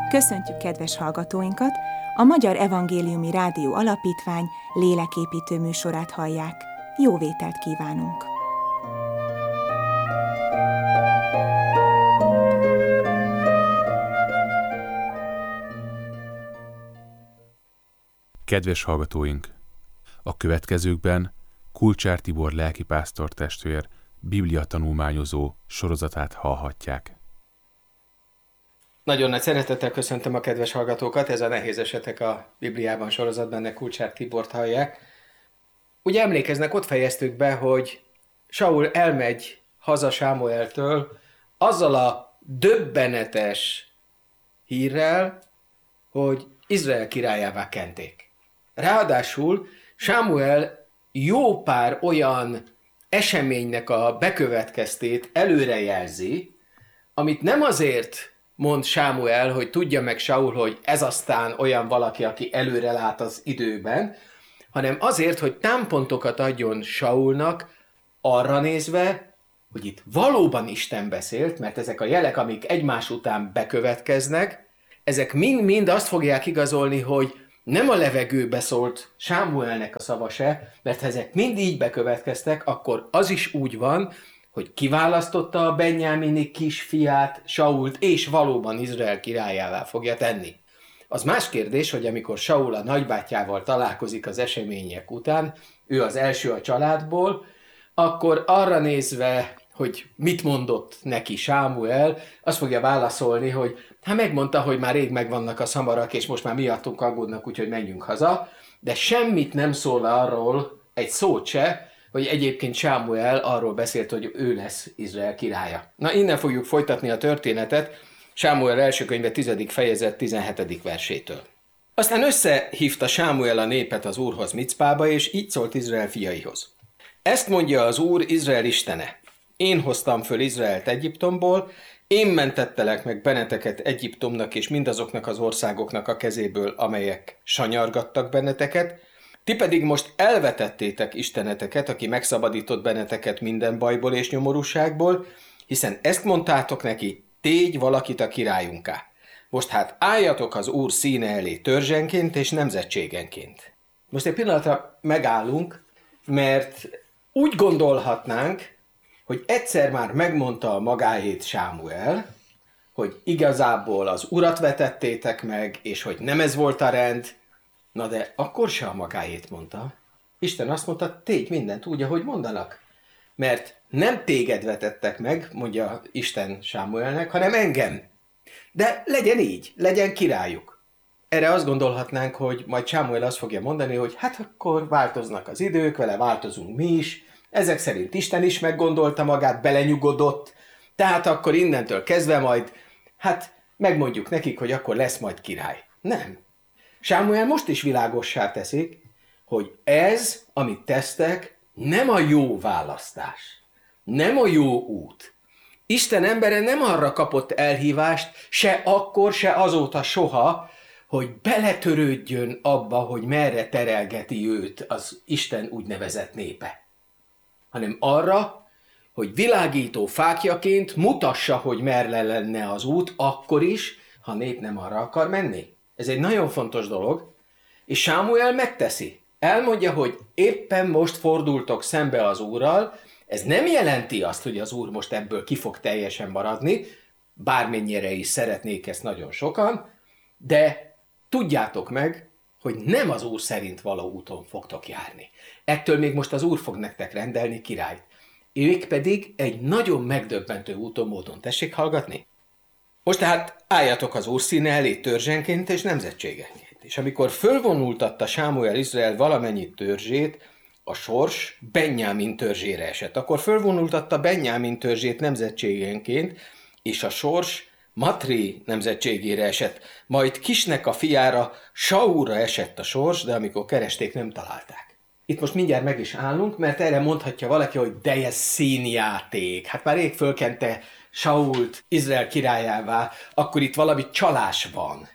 Köszöntjük kedves hallgatóinkat! A Magyar Evangéliumi Rádió Alapítvány léleképítő műsorát hallják. Jó vételt kívánunk! Kedves hallgatóink! A következőkben Kulcsár Tibor lelkipásztor testvér Biblia tanulmányozó sorozatát hallhatják. Nagyon nagy szeretettel köszöntöm a kedves hallgatókat, ez a Nehéz esetek a Bibliában sorozatban, ne Kulcsár Tibort hallják. Ugye emlékeznek, ott fejeztük be, hogy Saul elmegy haza Sámueltől azzal a döbbenetes hírrel, hogy Izrael királyává kenték. Ráadásul Sámuel jó pár olyan eseménynek a bekövetkeztét előrejelzi, amit nem azért mond Sámuel, hogy tudja meg Saul, hogy ez aztán olyan valaki, aki előre lát az időben, hanem azért, hogy támpontokat adjon Saulnak arra nézve, hogy itt valóban Isten beszélt, mert ezek a jelek, amik egymás után bekövetkeznek, ezek mind-mind azt fogják igazolni, hogy nem a levegőbe szólt Sámuelnek a szava se, mert ha ezek mind így bekövetkeztek, akkor az is úgy van, hogy kiválasztotta a benyámini kisfiát, Sault, és valóban Izrael királyává fogja tenni. Az más kérdés, hogy amikor Saul a nagybátyjával találkozik az események után, ő az első a családból, akkor arra nézve, hogy mit mondott neki Sámuel, azt fogja válaszolni, hogy hát megmondta, hogy már rég megvannak a szamarak, és most már miattunk aggódnak, úgyhogy menjünk haza, de semmit nem szól arról, egy szót se, hogy egyébként Sámuel arról beszélt, hogy ő lesz Izrael királya. Na, innen fogjuk folytatni a történetet, Sámuel első könyve 10. fejezet 17. versétől. Aztán összehívta Sámuel a népet az Úrhoz Micpába, és így szólt Izrael fiaihoz. Ezt mondja az Úr, Izrael istene. Én hoztam föl Izraelt Egyiptomból, én mentettelek meg benneteket Egyiptomnak és mindazoknak az országoknak a kezéből, amelyek sanyargattak benneteket, ti pedig most elvetettétek isteneteket, aki megszabadított benneteket minden bajból és nyomorúságból, hiszen ezt mondtátok neki, tégy valakit a királyunká. Most hát álljatok az Úr színe elé törzsenként és nemzetségenként. Most egy pillanatra megállunk, mert úgy gondolhatnánk, hogy egyszer már megmondta a magáét Sámuel, hogy igazából az urat vetettétek meg, és hogy nem ez volt a rend. Na de akkor se a magáét mondta. Isten azt mondta, tégy mindent úgy, ahogy mondanak. Mert nem téged vetettek meg, mondja Isten Sámuelnek, hanem engem. De legyen így, legyen királyuk. Erre azt gondolhatnánk, hogy majd Sámuel azt fogja mondani, hogy hát akkor változnak az idők, vele változunk mi is, ezek szerint Isten is meggondolta magát, belenyugodott, tehát akkor innentől kezdve majd, hát megmondjuk nekik, hogy akkor lesz majd király. Nem. Sámuel most is világossá teszik, hogy ez, amit tesztek, nem a jó választás, nem a jó út. Isten embere nem arra kapott elhívást, se akkor, se azóta soha, hogy beletörődjön abba, hogy merre terelgeti őt az Isten úgynevezett népe, hanem arra, hogy világító fákjaként mutassa, hogy merre lenne az út, akkor is, ha a nép nem arra akar menni. Ez egy nagyon fontos dolog, és Sámuel megteszi. Elmondja, hogy éppen most fordultok szembe az Úrral, ez nem jelenti azt, hogy az Úr most ebből ki fog teljesen maradni, bármennyire is szeretnék ezt nagyon sokan, de tudjátok meg, hogy nem az Úr szerint való úton fogtok járni. Ettől még most az Úr fog nektek rendelni királyt. Ők pedig egy nagyon megdöbbentő úton, módon. Tessék hallgatni? Most tehát álljatok az Úr színe elé törzsenként és nemzetségenként. És amikor fölvonultatta Sámuel Izrael valamennyi törzsét, a sors Benjámin törzsére esett. Akkor fölvonultatta Benjámin törzsét nemzetségenként, és a sors Matri nemzetségére esett. Majd Kisnek a fiára, Saulra esett a sors, de amikor keresték, nem találták. Itt most mindjárt meg is állunk, mert erre mondhatja valaki, hogy de ez színjáték. Hát már rég fölkente Sault Izrael királyává, akkor itt valami csalás van.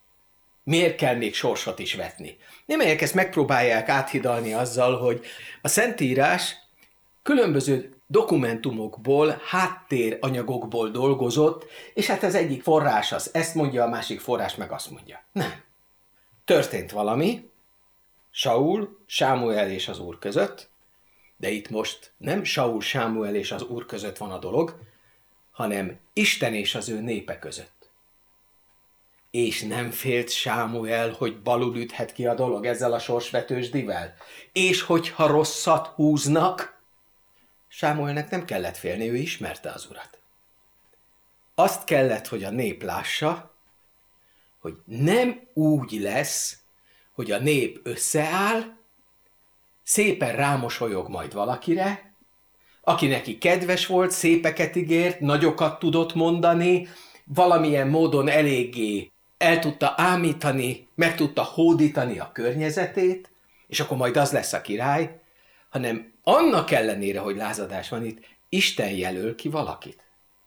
Miért kell még sorsot is vetni? Némelyek ezt megpróbálják áthidalni azzal, hogy a Szentírás különböző dokumentumokból, háttéranyagokból dolgozott, és hát az egyik forrás az ezt mondja, a másik forrás meg azt mondja. Nem. Történt valami, Saul, Sámuel és az Úr között, de itt most nem Saul, Sámuel és az Úr között van a dolog, hanem Isten és az ő népe között. És nem félt Sámuel, hogy balul üthet ki a dolog ezzel a sorsvetősdivel, és hogyha rosszat húznak, Sámuelnek nem kellett félni, ő ismerte az Urat. Azt kellett, hogy a nép lássa, hogy nem úgy lesz, hogy a nép összeáll, szépen rámosolyog majd valakire, aki neki kedves volt, szépeket ígért, nagyokat tudott mondani, valamilyen módon eléggé el tudta ámítani, meg tudta hódítani a környezetét, és akkor majd az lesz a király, hanem annak ellenére, hogy lázadás van itt, Isten jelöl ki valakit.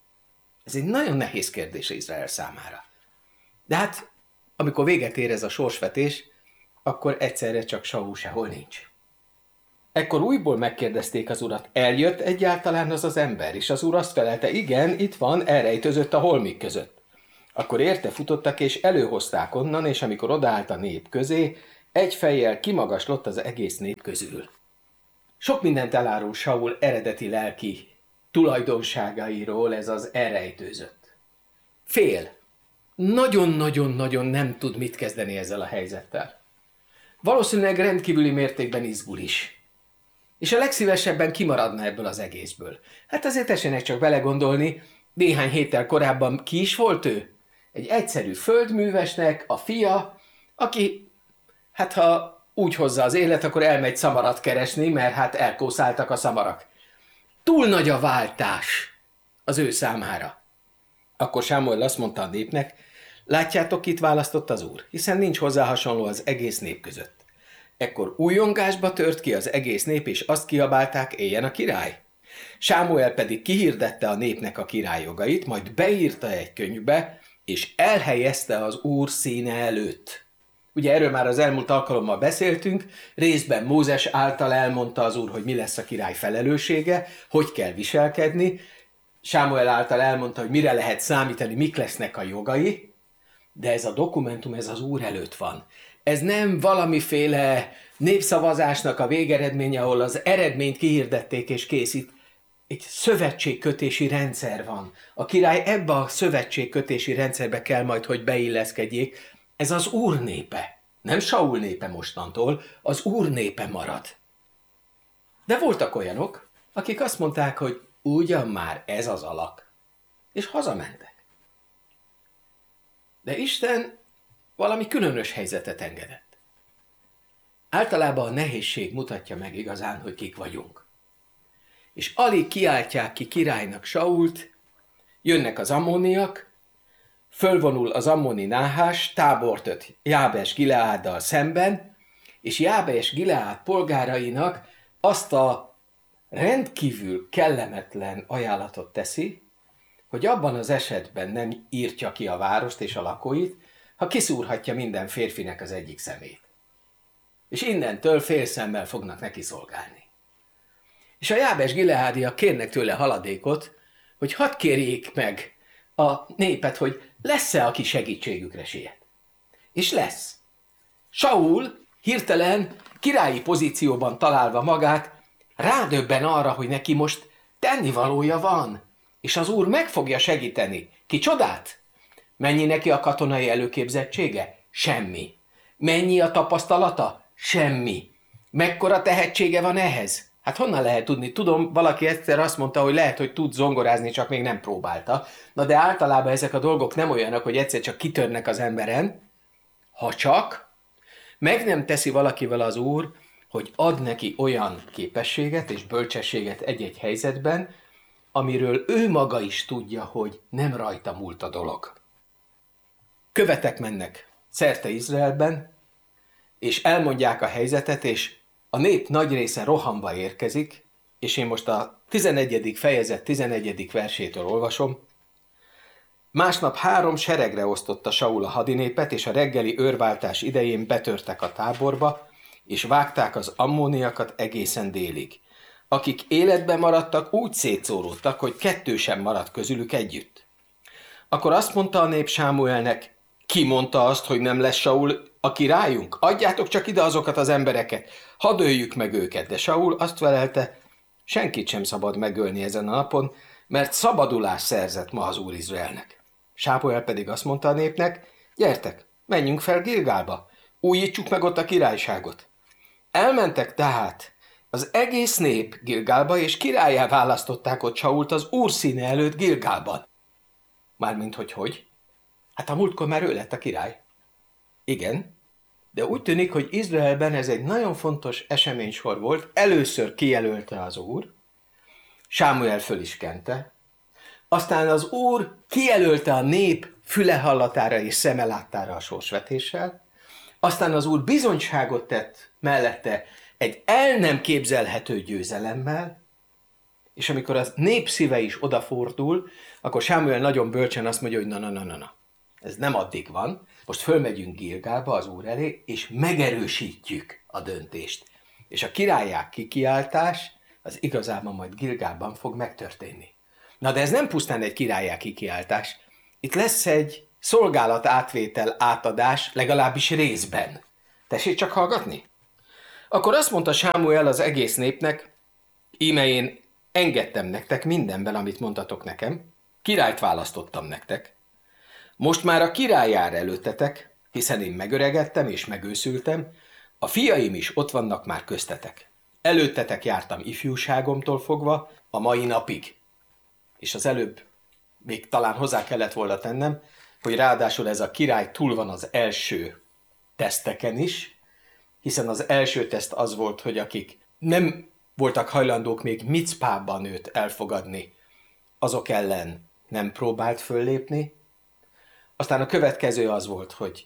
Ez egy nagyon nehéz kérdés Izrael számára. De hát, amikor véget ér ez a sorsvetés, akkor egyszerre csak Saul sehol nincs. Ekkor újból megkérdezték az Urat, eljött egyáltalán az az ember? És az Úr azt felelte, igen, itt van, elrejtőzött a holmik között. Akkor érte futottak, és előhozták onnan, és amikor odaállt a nép közé, egy fejjel kimagaslott az egész nép közül. Sok mindent elárul Saul eredeti lelki tulajdonságairól ez az elrejtőzött. Fél. Nagyon-nagyon-nagyon nem tud mit kezdeni ezzel a helyzettel. Valószínűleg rendkívüli mértékben izgul is. És a legszívesebben kimaradna ebből az egészből. Hát azért tessenek csak belegondolni, néhány héttel korábban ki is volt ő? Egy egyszerű földművesnek a fia, aki, hát ha úgy hozza az élet, akkor elmegy szamarat keresni, mert hát elkószáltak a szamarak. Túl nagy a váltás az ő számára. Akkor Sámuel azt mondta a népnek, látjátok, kit választott az Úr, hiszen nincs hozzá hasonló az egész nép között. Ekkor újongásba tört ki az egész nép, és azt kiabálták, éljen a király. Sámuel pedig kihirdette a népnek a király jogait, majd beírta egy könyvbe, és elhelyezte az Úr színe előtt. Ugye erről már az elmúlt alkalommal beszéltünk, részben Mózes által elmondta az Úr, hogy mi lesz a király felelőssége, hogy kell viselkedni, Sámuel által elmondta, hogy mire lehet számítani, mik lesznek a jogai, de ez a dokumentum, ez az Úr előtt van. Ez nem valamiféle népszavazásnak a végeredménye, ahol az eredményt kihirdették és készít. Egy szövetségkötési rendszer van. A király ebbe a szövetségkötési rendszerbe kell majd, hogy beilleszkedjék. Ez az Úr népe. Nem Saul népe mostantól, az Úr népe marad. De voltak olyanok, akik azt mondták, hogy ugyan már ez az alak. És hazamentek. De Isten valami különös helyzetet engedett. Általában a nehézség mutatja meg igazán, hogy kik vagyunk. És alig kiáltják ki királynak Sault, jönnek az ammoniak, fölvonul az ammoni Náhás, tábort öt Jábes Gileáddal szemben, és Jábes Gileád polgárainak azt a rendkívül kellemetlen ajánlatot teszi, hogy abban az esetben nem írtja ki a várost és a lakóit, ha kiszúrhatja minden férfinek az egyik szemét. És innentől félszemmel fognak neki szolgálni. És a Jábes Gileádiak kérnek tőle haladékot, hogy hadd kérjék meg a népet, hogy lesz-e, aki segítségükre siet. És lesz. Saul hirtelen királyi pozícióban találva magát, rádöbben arra, hogy neki most tennivalója van, és az Úr meg fogja segíteni. Ki csodát? Mennyi neki a katonai előképzettsége? Semmi. Mennyi a tapasztalata? Semmi. Mekkora tehetsége van ehhez? Hát honnan lehet tudni? Tudom, valaki egyszer azt mondta, hogy lehet, hogy tud zongorázni, csak még nem próbálta. Na de általában ezek a dolgok nem olyanok, hogy egyszer csak kitörnek az emberen, ha csak meg nem teszi valakivel az Úr, hogy ad neki olyan képességet és bölcsességet egy-egy helyzetben, amiről ő maga is tudja, hogy nem rajta múlt a dolog. Követek mennek szerte Izraelben, és elmondják a helyzetet, és a nép nagy része rohanva érkezik, és én most a 11. fejezet 11. versétől olvasom. Másnap 3 seregre osztotta Saul a hadinépet, és a reggeli őrváltás idején betörtek a táborba, és vágták az ammóniakat egészen délig. Akik életben maradtak, úgy szétszóródtak, hogy 2 sem maradt közülük együtt. Akkor azt mondta a nép Sámuelnek, ki mondta azt, hogy nem lesz Saul a királyunk? Adjátok csak ide azokat az embereket, hadd öljük meg őket. De Saul azt felelte, senkit sem szabad megölni ezen a napon, mert szabadulást szerzett ma az Úr Izraelnek. Sámuel pedig azt mondta a népnek, gyertek, menjünk fel Gilgálba, újítsuk meg ott a királyságot. Elmentek tehát az egész nép Gilgálba, és királlyá választották ott Sault az Úr színe előtt Gilgálban. Mármint hogy? Hát a múltkor már ő lett a király. Igen, de úgy tűnik, hogy Izraelben ez egy nagyon fontos eseménysor volt. Először kijelölte az Úr, Sámuel föl is kente, aztán az Úr kijelölte a nép füle hallatára és szeme láttára a sorsvetéssel, aztán az Úr bizonyságot tett mellette egy el nem képzelhető győzelemmel, és amikor a nép szíve is odafordul, akkor Sámuel nagyon bölcsen azt mondja, hogy na, ez nem addig van, most fölmegyünk Gilgálba az Úr elé, és megerősítjük a döntést. És a királyák kikiáltás, az igazában majd Gilgálban fog megtörténni. Na de ez nem pusztán egy királyák kikiáltás, itt lesz egy szolgálat átvétel átadás, legalábbis részben. Tessék csak hallgatni? Akkor azt mondta Sámuel az egész népnek, íme én engedtem nektek mindenben, amit mondtatok nekem, királyt választottam nektek. Most már a király jár előttetek, hiszen én megöregedtem és megőszültem, a fiaim is ott vannak már köztetek. Előttetek jártam ifjúságomtól fogva a mai napig. És az előbb még talán hozzá kellett volna tennem, hogy ráadásul ez a király túl van az első teszteken is, hiszen az első teszt az volt, hogy akik nem voltak hajlandók még Micpában őt elfogadni, azok ellen nem próbált föllépni. Aztán a következő az volt, hogy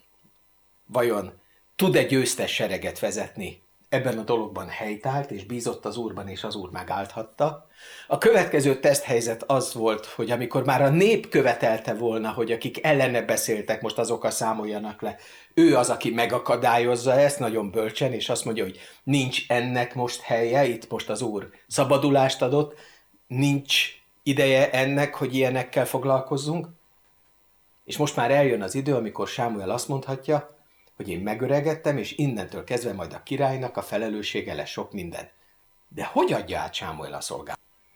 vajon tud-e győztes sereget vezetni. Ebben a dologban helytált, és bízott az Úrban, és az Úr megállthatta. A következő teszthelyzet az volt, hogy amikor már a nép követelte volna, hogy akik ellene beszéltek, most azokkal számoljanak le, ő az, aki megakadályozza ezt nagyon bölcsen, és azt mondja, hogy nincs ennek most helye, itt most az Úr szabadulást adott, nincs ideje ennek, hogy ilyenekkel foglalkozzunk. És most már eljön az idő, amikor Sámuel azt mondhatja, hogy én megöregedtem, és innentől kezdve majd a királynak a felelőssége lesz sok minden. De hogy adja át Sámuel a szolgálatot?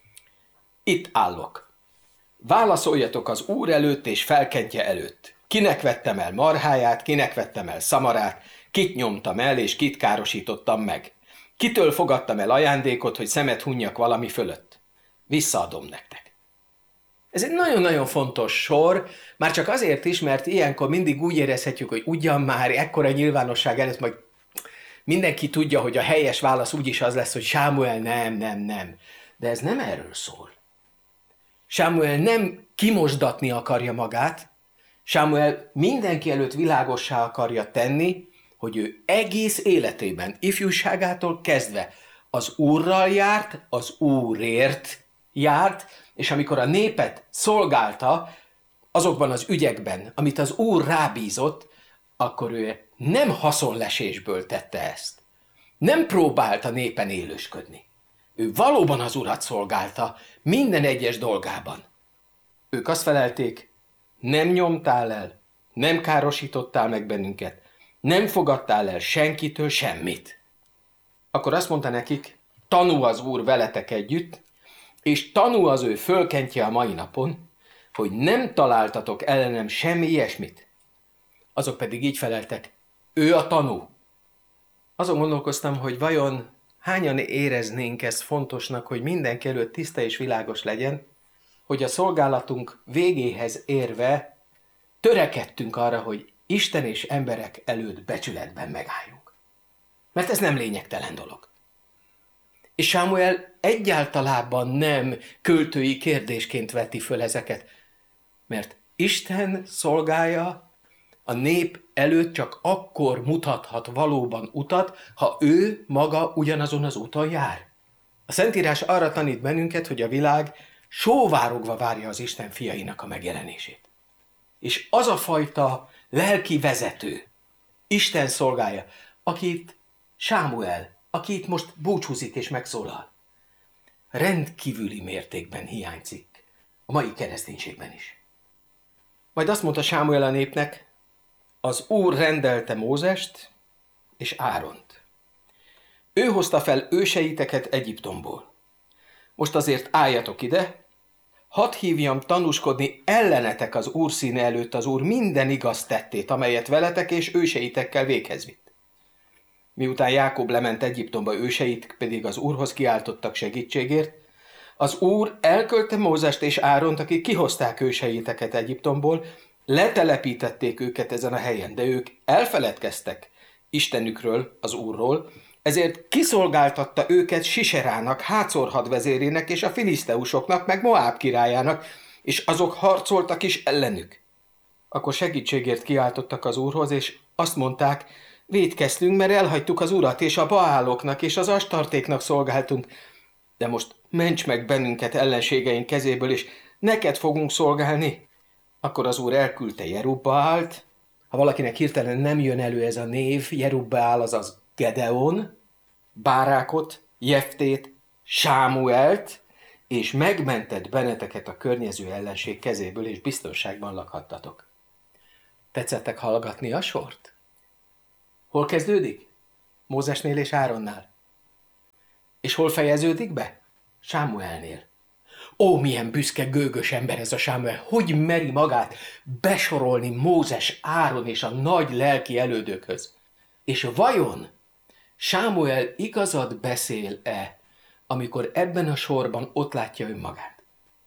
Itt állok. Válaszoljatok az Úr előtt és felkentje előtt. Kinek vettem el marháját, kinek vettem el szamarát, kit nyomtam el és kit károsítottam meg. Kitől fogadtam el ajándékot, hogy szemet hunjak valami fölött. Visszaadom nektek. Ez egy nagyon-nagyon fontos sor, már csak azért is, mert ilyenkor mindig úgy érezhetjük, hogy ugyan már ekkora nyilvánosság előtt majd mindenki tudja, hogy a helyes válasz úgyis az lesz, hogy Sámuel nem. De ez nem erről szól. Sámuel nem kimosdatni akarja magát, Sámuel mindenki előtt világossá akarja tenni, hogy ő egész életében, ifjúságától kezdve az Úrral járt, az Úrért járt, és amikor a népet szolgálta azokban az ügyekben, amit az Úr rábízott, akkor ő nem haszonlesésből tette ezt. Nem próbált a népen élősködni. Ő valóban az Urat szolgálta minden egyes dolgában. Ők azt felelték, nem nyomtál el, nem károsítottál meg bennünket, nem fogadtál el senkitől semmit. Akkor azt mondta nekik, tanú az Úr veletek együtt, és tanú az ő fölkentje a mai napon, hogy nem találtatok ellenem semmi ilyesmit. Azok pedig így feleltek, ő a tanú. Azon gondolkoztam, hogy vajon hányan éreznénk ezt fontosnak, hogy mindenki előtt tiszta és világos legyen, hogy a szolgálatunk végéhez érve törekedtünk arra, hogy Isten és emberek előtt becsületben megálljunk. Mert ez nem lényegtelen dolog. És Sámuel egyáltalában nem költői kérdésként veti föl ezeket, mert Isten szolgája a nép előtt csak akkor mutathat valóban utat, ha ő maga ugyanazon az úton jár. A Szentírás arra tanít bennünket, hogy a világ sóvárogva várja az Isten fiainak a megjelenését. És az a fajta lelki vezető, Isten szolgája, akit Sámuel, aki itt most búcsúzik és megszólal. rendkívüli mértékben hiányzik a mai kereszténységben is. Majd azt mondta Sámuel a népnek, az Úr rendelte Mózest és Áront. Ő hozta fel őseiteket Egyiptomból. Most azért álljatok ide, hadd hívjam tanúskodni ellenetek az Úr színe előtt az Úr minden igaz tettét, amelyet veletek és őseitekkel véghez vitt. Miután Jákob lement Egyiptomba, őseit pedig az Úrhoz kiáltottak segítségért, az Úr elküldte Mózest és Áront, akik kihozták őseiteket Egyiptomból, letelepítették őket ezen a helyen, de ők elfeledkeztek Istenükről, az Úrról, ezért kiszolgáltatta őket Siserának, Hácor hadvezérének és a filiszteusoknak, meg Moáb királyának, és azok harcoltak is ellenük. Akkor segítségért kiáltottak az Úrhoz, és azt mondták, vétkeztünk, mert elhagytuk az Urat, és a Baáloknak és az Astartéknak szolgáltunk, de most ments meg bennünket ellenségeink kezéből, és neked fogunk szolgálni. Akkor az Úr elküldte Jerubbaált. Ha valakinek hirtelen nem jön elő ez a név, Jerubbaál, azaz Gedeon, Bárákot, Jeftét, Sámuelt, és megmentett benneteket a környező ellenség kezéből, és biztonságban lakhattatok. Tetszettek hallgatni a sort? Hol kezdődik? Mózesnél és Áronnál. És hol fejeződik be? Sámuelnél. Ó, milyen büszke, gőgös ember ez a Sámuel, hogy meri magát besorolni Mózes, Áron és a nagy lelki elődökhöz. És vajon Sámuel igazat beszél-e, amikor ebben a sorban ott látja önmagát?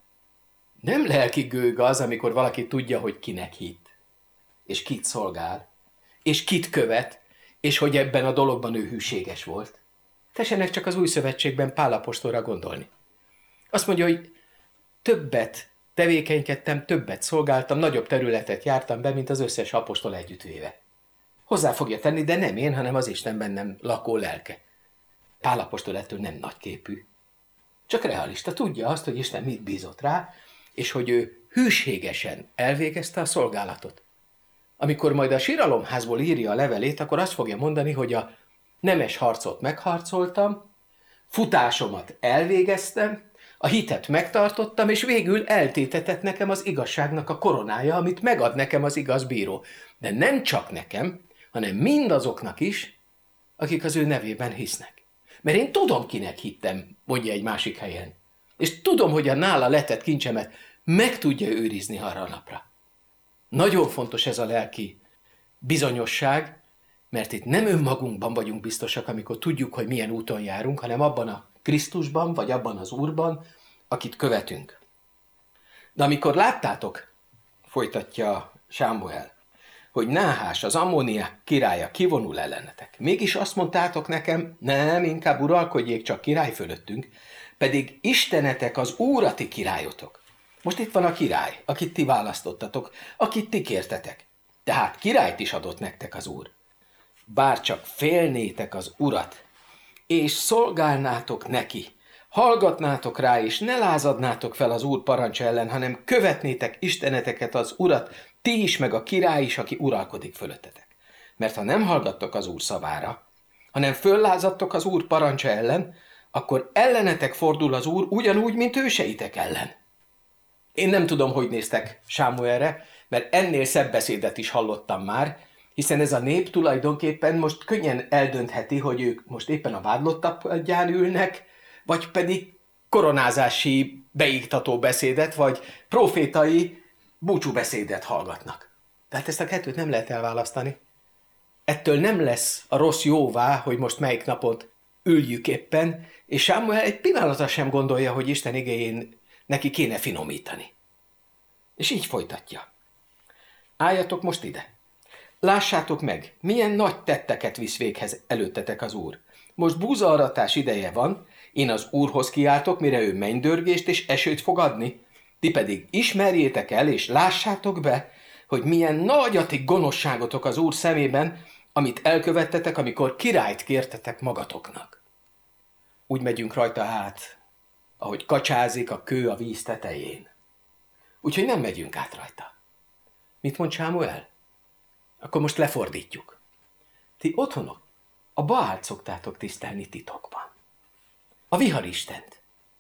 Nem lelki gőg az, amikor valaki tudja, hogy kinek hitt, és kit szolgál, és kit követ, és hogy ebben a dologban ő hűséges volt. Tessenek csak az Új Szövetségben Pál apostolra gondolni. Azt mondja, hogy többet tevékenykedtem, többet szolgáltam, nagyobb területet jártam be, mint az összes apostol együttvéve. Hozzá fogja tenni, de nem én, hanem az Isten bennem lakó lelke. Pál apostol ettől nem nagyképű. Csak realista, tudja azt, hogy Isten mit bízott rá, és hogy ő hűségesen elvégezte a szolgálatot. Amikor majd a síralomházból írja a levelét, akkor azt fogja mondani, hogy a nemes harcot megharcoltam, futásomat elvégeztem, a hitet megtartottam, és végül eltétetett nekem az igazságnak a koronája, amit megad nekem az igaz bíró. De nem csak nekem, hanem mindazoknak is, akik az ő nevében hisznek. Mert én tudom, kinek hittem, mondja egy másik helyen. És tudom, hogy a nála letett kincsemet meg tudja őrizni arra a napra. Nagyon fontos ez a lelki bizonyosság, mert itt nem önmagunkban vagyunk biztosak, amikor tudjuk, hogy milyen úton járunk, hanem abban a Krisztusban, vagy abban az Úrban, akit követünk. De amikor láttátok, folytatja Sámuel, hogy Náhás, az ammóniák királya kivonul ellenetek, mégis azt mondtátok nekem, nem, inkább uralkodjék csak király fölöttünk, pedig Istenetek az Úr a ti királyotok. Most itt van a király, akit ti választottatok, akit ti kértetek. Tehát királyt is adott nektek az Úr. Bár csak félnétek az Urat, és szolgálnátok neki, hallgatnátok rá, és ne lázadnátok fel az Úr parancsa ellen, hanem követnétek Isteneteket, az Urat, ti is, meg a király is, aki uralkodik fölöttetek. Mert ha nem hallgattok az Úr szavára, hanem föllázadtok az Úr parancsa ellen, akkor ellenetek fordul az Úr ugyanúgy, mint őseitek ellen. Én nem tudom, hogy néztek Sámuelre, mert ennél szebb beszédet is hallottam már, hiszen ez a nép tulajdonképpen most könnyen eldöntheti, hogy ők most éppen a vádlottak padján ülnek, vagy pedig koronázási beiktató beszédet, vagy profétai búcsúbeszédet hallgatnak. Tehát ezt a kettőt nem lehet elválasztani. Ettől nem lesz a rossz jóvá, hogy most melyik napot üljük éppen, és Sámuel egy pillanatra sem gondolja, hogy Isten igéjén neki kéne finomítani. És így folytatja. Álljatok most ide. Lássátok meg, milyen nagy tetteket visz véghez előttetek az Úr. Most búzaaratás ideje van, én az Úrhoz kiáltok, mire ő mennydörgést és esőt fog adni. Ti pedig ismerjétek el, és lássátok be, hogy milyen nagy a ti gonoszságotok az Úr szemében, amit elkövettetek, amikor királyt kértetek magatoknak. Úgy megyünk rajta át, ahogy kacsázik a kő a víz tetején. Úgyhogy nem megyünk át rajta. Mit mond Sámuel? Akkor most lefordítjuk. Ti otthonok a Baált szoktátok tisztelni titokban. A viharistent.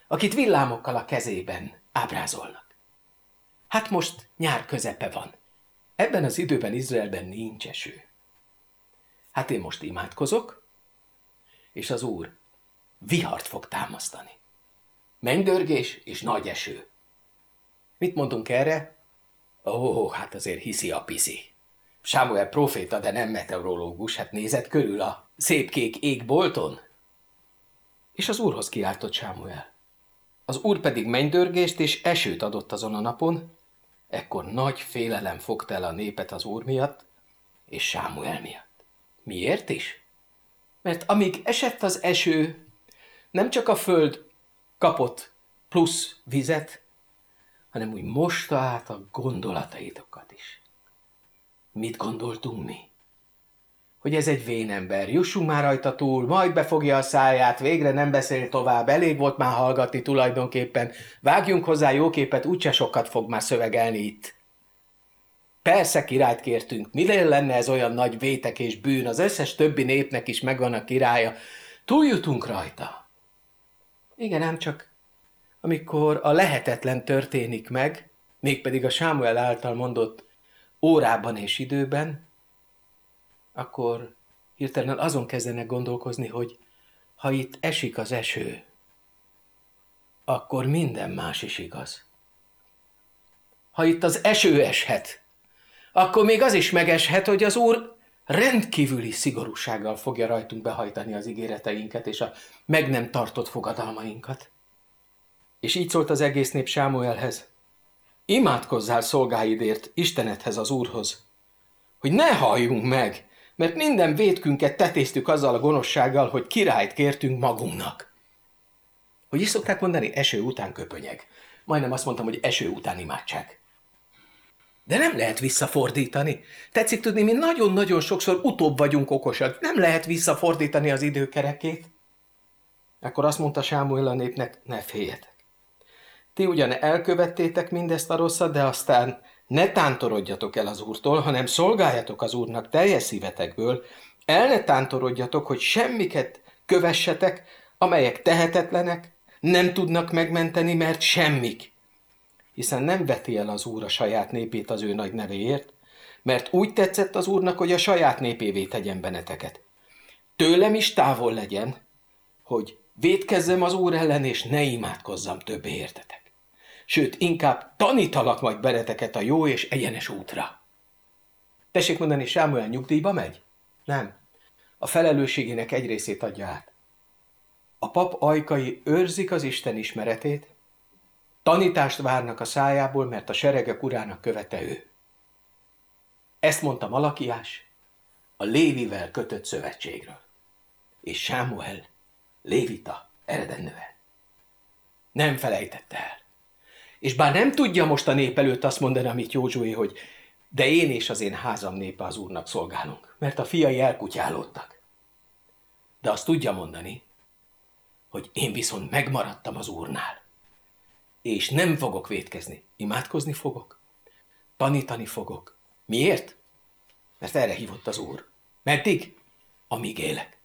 akit villámokkal a kezében ábrázolnak. Hát most nyár közepe van. Ebben az időben Izraelben nincs eső. Hát én most imádkozok, és az Úr vihart fog támasztani. Mennydörgés és nagy eső. Mit mondunk erre? Hát azért hiszi a piszi. Sámuel próféta, de nem meteorológus, hát nézett körül a szép kék égbolton. És az Úrhoz kiáltott Sámuel. Az Úr pedig mennydörgést és esőt adott azon a napon, ekkor nagy félelem fogta el a népet az Úr miatt, és Sámuel miatt. Miért is? Mert amíg esett az eső, nem csak a föld kapott plusz vizet, hanem úgy mosta át a gondolataitokat is. Mit gondoltunk mi? Hogy ez egy vénember, jussunk már rajta túl, majd befogja a száját, végre nem beszél tovább, elég volt már hallgatni tulajdonképpen, vágjunk hozzá jó képet, úgyse sokat fog már szövegelni itt. Persze királyt kértünk, minél lenne ez olyan nagy vétek és bűn, az összes többi népnek is megvan a királya, túljutunk rajta. Igen, ám csak amikor a lehetetlen történik meg, mégpedig a Sámuel által mondott órában és időben, akkor hirtelen azon kezdenek gondolkozni, hogy ha itt esik az eső, akkor minden más is igaz. Ha itt az eső eshet, akkor még az is megeshet, hogy az Úr rendkívüli szigorúsággal fogja rajtunk behajtani az ígéreteinket és a meg nem tartott fogadalmainkat. És így szólt az egész nép Sámuelhez: imádkozzál szolgáidért Istenedhez, az Úrhoz, hogy ne halljunk meg, mert minden vétkünket tetéztük azzal a gonoszsággal, hogy királyt kértünk magunknak. Hogy is szokták mondani? Eső után köpönyeg. Majdnem azt mondtam, hogy eső után imádság. De nem lehet visszafordítani. Tetszik tudni, mi nagyon-nagyon sokszor utóbb vagyunk okosak. Nem lehet visszafordítani az időkerekét. Akkor azt mondta Sámuel a népnek: ne féljetek. Ti ugyan elkövettétek mindezt a rosszat, de aztán ne tántorodjatok el az Úrtól, hanem szolgáljatok az Úrnak teljes szívetekből, el ne tántorodjatok, hogy semmiket kövessetek, amelyek tehetetlenek, nem tudnak megmenteni, mert semmik. Hiszen nem veti el az Úr a saját népét az ő nagy nevéért, mert úgy tetszett az Úrnak, hogy a saját népévé tegyen benneteket. Tőlem is távol legyen, hogy vétkezzem az Úr ellen, és ne imádkozzam többé értetek. Sőt, inkább tanítalak majd benneteket a jó és egyenes útra. Tessék mondani, Sámuel nyugdíjba megy? Nem. A felelősségének egy részét adja át. A pap ajkai őrzik az Isten ismeretét, tanítást várnak a szájából, mert a seregek urának követe ő. Ezt mondta Malakiás a Lévivel kötött szövetségről. És Sámuel lévita eredet neve. Nem felejtette el. És bár nem tudja most a nép előtt azt mondani, amit Józsué, hogy de én és az én házam népe az Úrnak szolgálunk, mert a fiai elkutyálódtak. De azt tudja mondani, hogy én viszont megmaradtam az Úrnál, és nem fogok vétkezni, imádkozni fogok, tanítani fogok. Miért? Mert erre hívott az Úr. Meddig? Amíg élek.